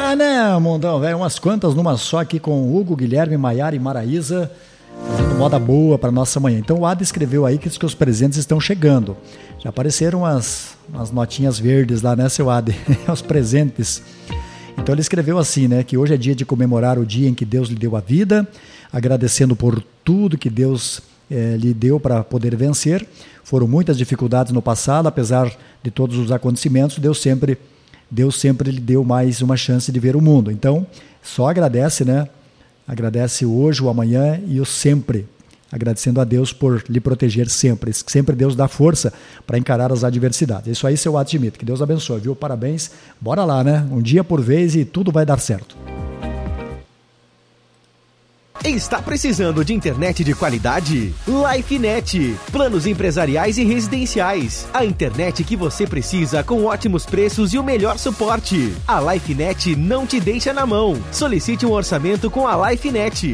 Ah, né, mundão, velho, umas quantas numa só aqui com Hugo, Guilherme, Maiara e Maraísa, fazendo moda boa para nossa manhã. Então o Ada escreveu aí que os presentes estão chegando. Já apareceram as notinhas verdes lá, né, seu Ada? Os presentes. Então ele escreveu assim, né, que hoje é dia de comemorar o dia em que Deus lhe deu a vida, agradecendo por tudo que Deus lhe deu para poder vencer. Foram muitas dificuldades no passado, apesar de todos os acontecimentos, Deus sempre lhe deu mais uma chance de ver o mundo. Então, só agradece, né? Agradece hoje, o amanhã e o sempre. Agradecendo a Deus por lhe proteger sempre. Sempre Deus dá força para encarar as adversidades. É isso aí, seu Admito. Que Deus abençoe, viu? Parabéns. Bora lá, né? Um dia por vez e tudo vai dar certo. Está precisando de internet de qualidade? LifeNet. Planos empresariais e residenciais. A internet que você precisa com ótimos preços e o melhor suporte. A LifeNet não te deixa na mão. Solicite um orçamento com a LifeNet.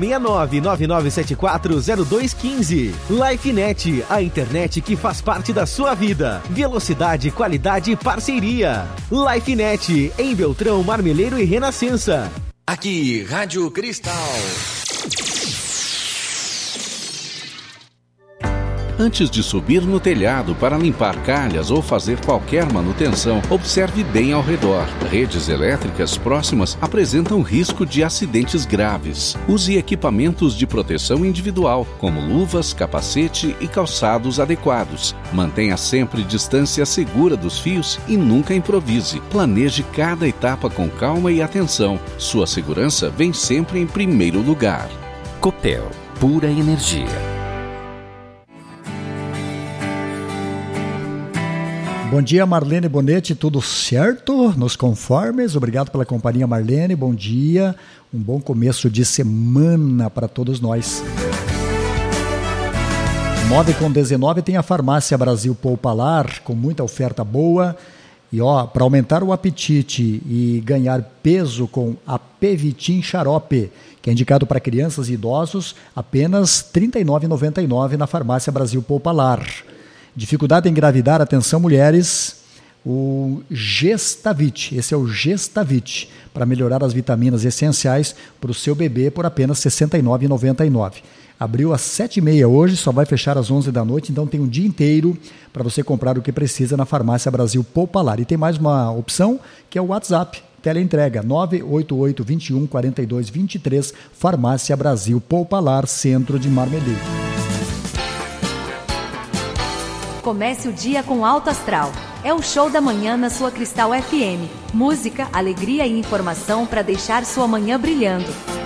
469-9974-0215. LifeNet, a internet que faz parte da sua vida. Velocidade, qualidade e parceria. LifeNet, em Beltrão, Marmeleiro e Renascença. Aqui, Rádio Cristal. Antes de subir no telhado para limpar calhas ou fazer qualquer manutenção, observe bem ao redor. Redes elétricas próximas apresentam risco de acidentes graves. Use equipamentos de proteção individual, como luvas, capacete e calçados adequados. Mantenha sempre distância segura dos fios e nunca improvise. Planeje cada etapa com calma e atenção. Sua segurança vem sempre em primeiro lugar. Copel, pura energia. Bom dia, Marlene Bonetti, tudo certo? Nos conformes? Obrigado pela companhia, Marlene. Bom dia, um bom começo de semana para todos nós. 9h19 tem a Farmácia Brasil Poupalar, com muita oferta boa. E para aumentar o apetite e ganhar peso com a Pevitin Xarope, que é indicado para crianças e idosos, apenas R$ 39,99 na Farmácia Brasil Poupalar. Dificuldade em engravidar, atenção mulheres, o Gestavit, esse é o Gestavit, para melhorar as vitaminas essenciais para o seu bebê por apenas R$ 69,99. Abriu às 7h30 hoje, só vai fechar às 11 da noite, então tem um dia inteiro para você comprar o que precisa na Farmácia Brasil Poupalar. E tem mais uma opção, que é o WhatsApp, teleentrega 988-21-42-23, Farmácia Brasil Poupalar, Centro de Marmeleiro. Comece o dia com Alto Astral. É o show da manhã na sua Cristal FM. Música, alegria e informação para deixar sua manhã brilhando.